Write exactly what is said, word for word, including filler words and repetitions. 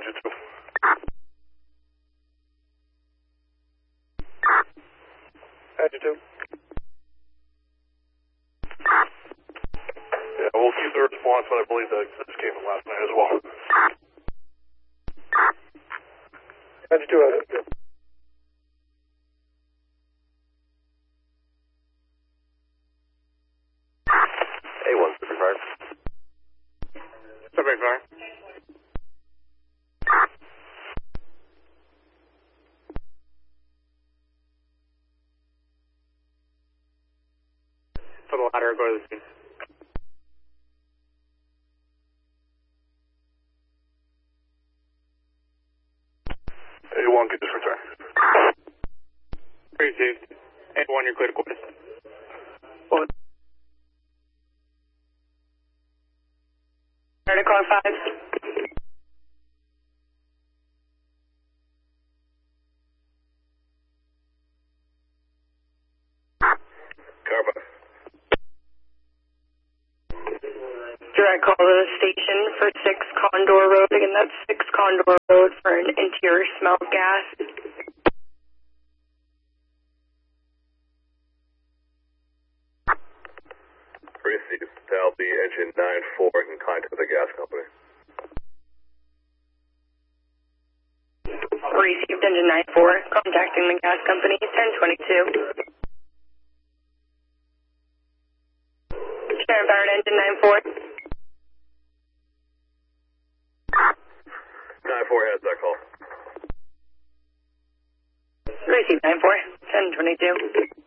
engine two. Engine two. Yeah, we'll keep the response, but I believe that this came in last night as well. Engine two, engine two. A one, super fire. Super fire. For the ladder, go to the scene. A one, get this return. Received. A one, you're clear to quarters. One. Start to car five. Car five. Direct call to the station for six Condor Road. Again, that's six Condor Road for an interior smell of gas. Received. That'll be engine nine four in contact with the gas company. Received engine nine four, contacting the gas company, ten twenty-two. Sheriff Howard, engine nine four. nine four has that call. Received nine four, ten twenty-two.